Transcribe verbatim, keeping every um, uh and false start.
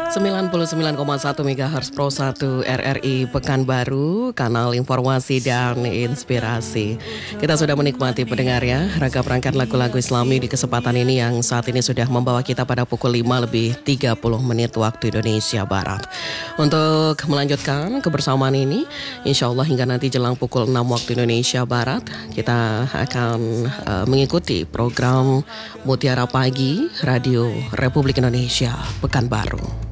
sembilan puluh sembilan koma satu megahertz Pro satu R R I Pekanbaru, kanal informasi dan inspirasi. Kita sudah menikmati pendengar ya, ragam rangkaian lagu-lagu Islami di kesempatan ini yang saat ini sudah membawa kita pada pukul lima lebih tiga puluh menit waktu Indonesia Barat. Untuk melanjutkan kebersamaan ini, insya Allah hingga nanti jelang pukul enam waktu Indonesia Barat, kita akan uh, mengikuti program Mutiara Pagi Radio Republik Indonesia Pekanbaru.